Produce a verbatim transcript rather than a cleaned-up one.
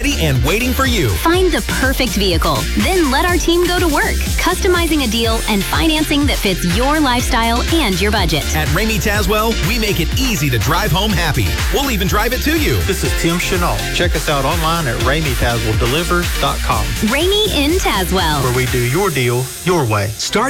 ready and waiting for you. Find the perfect vehicle, then let our team go to work, customizing a deal and financing that fits your lifestyle and your budget. At Ramey Tazwell, we make it easy to drive home happy. We'll even drive it to you. This is Tim Chenault. Check us out online at ramey tazwell delivers dot com. Ramey in Tazwell, where we do your deal your way. Start